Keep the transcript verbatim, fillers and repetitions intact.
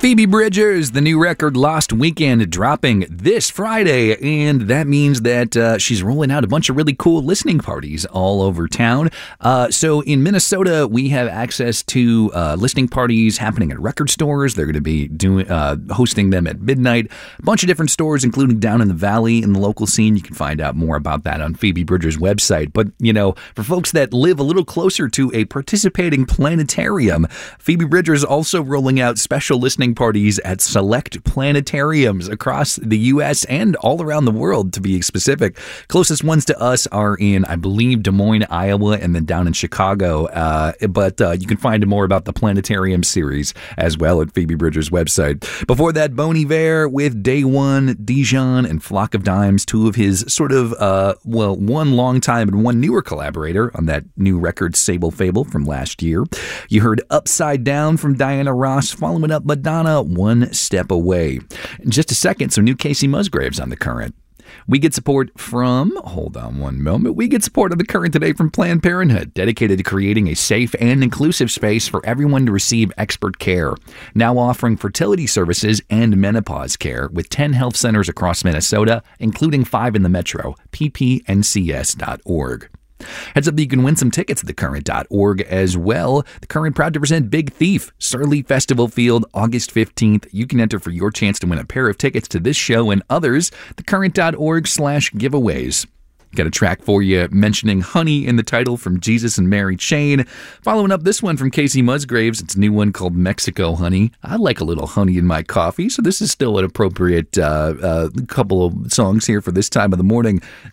Phoebe Bridgers, the new record Lost Weekend, dropping this Friday, and that means that uh, she's rolling out a bunch of really cool listening parties all over town. Uh, so in Minnesota, we have access to uh, listening parties happening at record stores. They're going to be doing uh, hosting them at midnight. A bunch of different stores, including down in the valley in the local scene. You can find out more about that on Phoebe Bridgers' website. But, you know, for folks that live a little closer to a participating planetarium, Phoebe Bridgers also rolling out special listening parties at select planetariums across the U S and all around the world, to be specific. Closest ones to us are in, I believe, Des Moines, Iowa, and then down in Chicago. Uh, but uh, you can find more about the Planetarium series as well at Phoebe Bridgers' website. Before that, Bon Iver with Day One, Dijon, and Flock of Dimes, two of his sort of, uh, well, one long time and one newer collaborator on that new record, Sable Fable, from last year. You heard Upside Down from Diana Ross, following up Madonna, One Step Away. In just a second, some new Casey Musgraves on The Current. We get support from, hold on one moment, we get support on The Current today from Planned Parenthood, dedicated to creating a safe and inclusive space for everyone to receive expert care. Now offering fertility services and menopause care with ten health centers across Minnesota, including five in the metro, p p n c s dot org. Heads up that you can win some tickets at the current dot org as well. The Current proud to present Big Thief, Starleaf Festival Field, August fifteenth. You can enter for your chance to win a pair of tickets to this show and others. the current dot org slash giveaways. Got a track for you mentioning honey in the title from Jesus and Mary Chain. Following up this one from Casey Musgraves. It's a new one called Mexico Honey. I like a little honey in my coffee, so this is still an appropriate uh, uh, couple of songs here for this time of the morning.